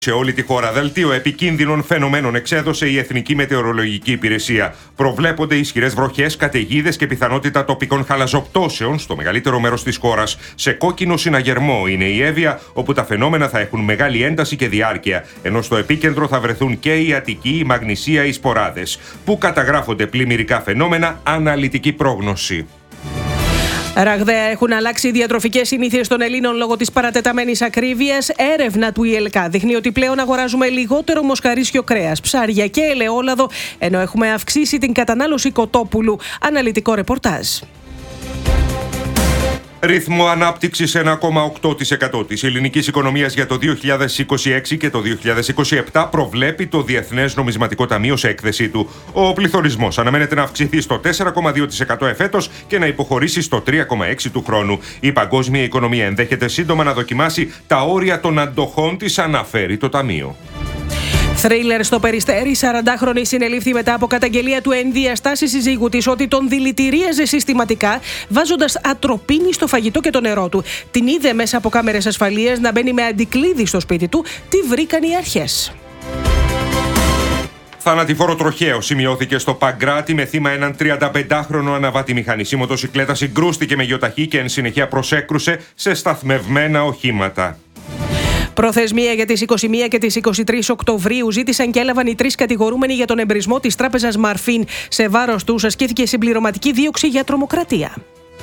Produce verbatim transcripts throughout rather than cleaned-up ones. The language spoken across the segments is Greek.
Σε όλη τη χώρα, δελτίο επικίνδυνων φαινομένων εξέδωσε η Εθνική Μετεωρολογική Υπηρεσία. Προβλέπονται ισχυρές βροχές, καταιγίδες και πιθανότητα τοπικών χαλαζοπτώσεων στο μεγαλύτερο μέρος της χώρας. Σε κόκκινο συναγερμό είναι η Εύβοια, όπου τα φαινόμενα θα έχουν μεγάλη ένταση και διάρκεια, ενώ στο επίκεντρο θα βρεθούν και η Αττική, η Μαγνησία, οι Σποράδες. Πού καταγράφονται πλημμυρικά φαινόμενα, αναλυτική πρόγνωση. Ραγδαία έχουν αλλάξει οι διατροφικές συνήθειες των Ελλήνων λόγω της παρατεταμένης ακρίβειας. Έρευνα του ι ελ κέι δείχνει ότι πλέον αγοράζουμε λιγότερο μοσχαρίσιο κρέας, ψάρια και ελαιόλαδο, ενώ έχουμε αυξήσει την κατανάλωση κοτόπουλου. Αναλυτικό ρεπορτάζ. Ρυθμό ανάπτυξης ένα κόμμα οκτώ τοις εκατό της ελληνικής οικονομίας για το δύο χιλιάδες είκοσι έξι και το δύο χιλιάδες είκοσι επτά προβλέπει το Διεθνές Νομισματικό Ταμείο σε έκθεσή του. Ο πληθωρισμός αναμένεται να αυξηθεί στο τέσσερα κόμμα δύο τοις εκατό εφέτος και να υποχωρήσει στο τρία κόμμα έξι τοις εκατό του χρόνου. Η παγκόσμια οικονομία ενδέχεται σύντομα να δοκιμάσει τα όρια των αντοχών της, αναφέρει το Ταμείο. Θρίλερ στο Περιστέρι. σαραντάχρονη συνελήφθη μετά από καταγγελία του ενδιαστάσει συζύγου της ότι τον δηλητηρίαζε συστηματικά, βάζοντας ατροπίνη στο φαγητό και το νερό του. Την είδε μέσα από κάμερες ασφαλείας να μπαίνει με αντικλείδι στο σπίτι του. Τι βρήκαν οι αρχές. Θανατηφόρο τροχαίο σημειώθηκε στο Παγκράτη με θύμα έναν τριανταπεντάχρονο αναβάτη μηχανής. Η μοτοσικλέτα συγκρούστηκε με γιοταχή και εν συνεχεία προσέκρουσε σε σταθμευμένα οχήματα. Προθεσμία για τις είκοσι μία και τις είκοσι τρεις Οκτωβρίου ζήτησαν και έλαβαν οι τρεις κατηγορούμενοι για τον εμπρισμό της τράπεζας Μαρφίν. Σε βάρος τους ασκήθηκε συμπληρωματική δίωξη για τρομοκρατία.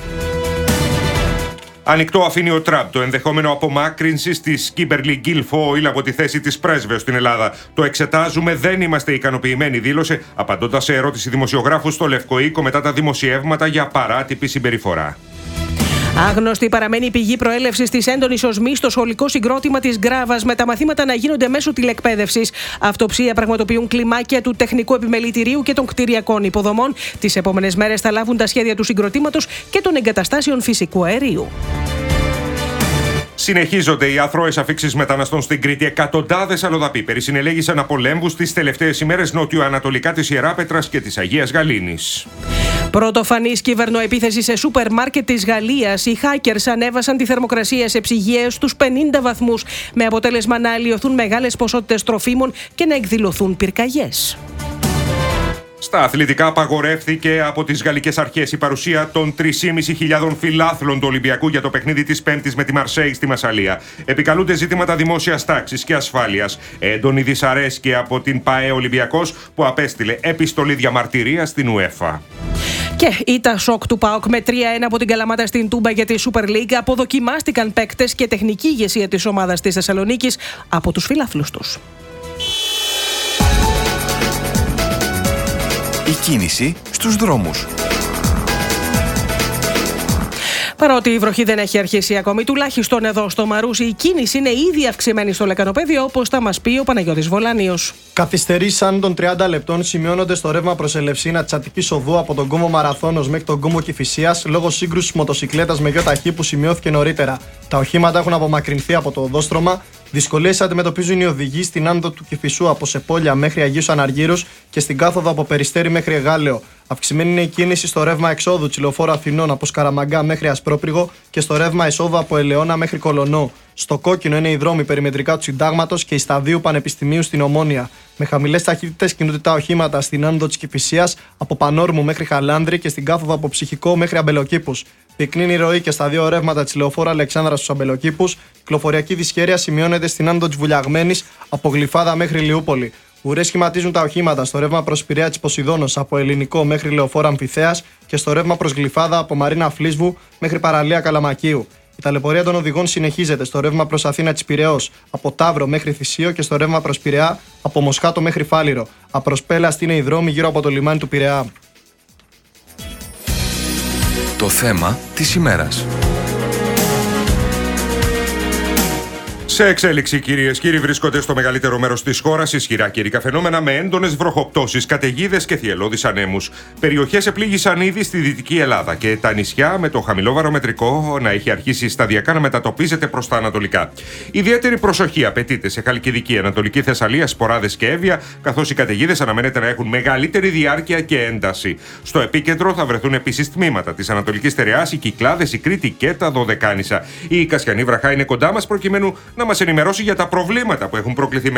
Ανοιχτό αφήνει ο Τραμπ το ενδεχόμενο απομάκρυνσης της Κίμπερλι Γκίλφοιλ από τη θέση της πρέσβεως στην Ελλάδα. Το εξετάζουμε, δεν είμαστε ικανοποιημένοι, δήλωσε, απαντώντας σε ερώτηση δημοσιογράφου στο Λευκό Οίκο μετά τα δημοσιεύματα για παράτυπη συμπεριφορά. Άγνωστη παραμένει η πηγή προέλευσης της έντονης οσμής στο σχολικό συγκρότημα της Γκράβας, με τα μαθήματα να γίνονται μέσω τηλεκπαίδευσης. Αυτοψία πραγματοποιούν κλιμάκια του τεχνικού επιμελητηρίου και των κτηριακών υποδομών. Τις επόμενες μέρες θα λάβουν τα σχέδια του συγκροτήματος και των εγκαταστάσεων φυσικού αερίου. Συνεχίζονται οι αθρώες αφίξεις μεταναστών στην Κρήτη. Εκατοντάδες αλλοδαποί περισυνελέγησαν από λέμβους τις τελευταίες ημέρες νότιο-ανατολικά της Ιεράπετρας και της Αγίας Γαλήνης. Πρωτοφανής κυβερνοεπίθεση σε σούπερ μάρκετ της Γαλλίας. Οι hackers ανέβασαν τη θερμοκρασία σε ψυγείες στους πενήντα βαθμούς, με αποτέλεσμα να αλλοιωθούν μεγάλες ποσότητες τροφίμων και να εκδηλωθούν πυρκαγιές. Στα αθλητικά, απαγορεύθηκε από τις γαλλικές αρχές η παρουσία των τρεις χιλιάδες πεντακόσιων φιλάθλων του Ολυμπιακού για το παιχνίδι της Πέμπτης με τη Μαρσέη στη Μασσαλία. Επικαλούνται ζητήματα δημόσιας τάξης και ασφάλειας. Έντονη δυσαρέσκεια από την ΠΑΕ Ολυμπιακός, που απέστειλε επιστολή διαμαρτυρίας στην UEFA. Και ήττα σοκ του ΠΑΟΚ με τρία ένα από την Καλαμάτα στην Τούμπα για τη Super League. Αποδοκιμάστηκαν παίκτες και τεχνική ηγεσία της ομάδας της Θεσσαλονίκης από τους φιλάθλους τους. Η κίνηση στους δρόμους. Παρότι η βροχή δεν έχει αρχίσει ακόμη, τουλάχιστον εδώ στο Μαρούσι, η κίνηση είναι ήδη αυξημένη στο λεκανοπέδιο, όπως θα μας πει ο Παναγιώτης Βολάνιος. Καθυστερήσεις άνω των τριάντα λεπτών σημειώνονται στο ρεύμα προς Ελευσίνα της Αττικής Οδού από τον κόμβο Μαραθώνος μέχρι τον κόμβο Κηφισίας λόγω σύγκρουσης μοτοσικλέτας με γιοταχή που σημειώθηκε νωρίτερα. Τα οχήματα έχουν απομακρυνθεί από το οδόστρωμα. Δυσκολίες αντιμετωπίζουν οι οδηγοί στην άνοδο του Κηφισού από Σεπόλια μέχρι Αγίους Αναργύρους και στην κάθοδο από Περιστέρι μέχρι Εγάλεο. Αυξημένη είναι η κίνηση στο ρεύμα εξόδου της Λεωφόρου Αθηνών από Σκαραμαγκά μέχρι Ασπρόπυργο και στο ρεύμα εισόδου από Ελαιώνα μέχρι Κολονό. Στο κόκκινο είναι οι δρόμοι περιμετρικά του Συντάγματος και η Σταδίου Πανεπιστημίου στην Ομόνια. Με χαμηλές ταχύτητες κινούνται τα οχήματα στην άνοδο της Κηφισίας από Πανόρμου μέχρι Χαλάνδρη και στην κάθοδο από Ψυχικό μέχρι Αμπελοκήπους. Πυκνή είναι η ροή και στα δύο ρεύματα της Λεωφόρου Αλεξάνδρας στους Αμπελοκήπους. Κυκλοφοριακή δυσχέρεια σημειώνεται στην άνοδο της Βουλιαγμένης από Γλυφάδα μέχρι Λιούπολη. Ουρές σχηματίζουν τα οχήματα στο ρεύμα προς Πειραιά της Ποσειδώνος από Ελληνικό μέχρι Λεωφόρο Αμφιθέας και στο ρεύμα προς Γλυφάδα από Μαρίνα Φλίσβου μέχρι Παραλία Καλαμακίου. Η ταλαιπωρία των οδηγών συνεχίζεται στο ρεύμα προς Αθήνα της Πειραιώς από Ταύρο μέχρι Θησίο και στο ρεύμα προς Πειραιά από Μοσχάτο μέχρι Φάληρο. Απροσπέλαστη είναι οι δρόμοι γύρω από το λιμάνι του Πειραιά. Το θέμα της ημέρας. Σε εξέλιξη, κυρίες και κύριοι, βρίσκονται στο μεγαλύτερο μέρος της χώρας ισχυρά καιρικά φαινόμενα με έντονες βροχοπτώσεις, καταιγίδες και θυελλώδεις ανέμους. Περιοχές επλήγησαν ήδη στη Δυτική Ελλάδα και τα νησιά, με το χαμηλό βαρομετρικό να έχει αρχίσει σταδιακά να μετατοπίζεται προς τα ανατολικά. Ιδιαίτερη προσοχή απαιτείται σε Χαλκιδική, Ανατολική Θεσσαλία, Σποράδες και Εύβοια, καθώς οι καταιγίδες αναμένεται να έχουν μεγαλύτερη διάρκεια και ένταση. Στο επίκεντρο θα βρεθούν επίσης τμήματα της Ανατολικής Στερεάς, οι Κυκλάδες, η Κρήτη και τα Δωδεκάνησα. Η Κασιανή βραχά είναι κοντά μας προκειμένου να μας ενημερώσει για τα προβλήματα που έχουν προκληθεί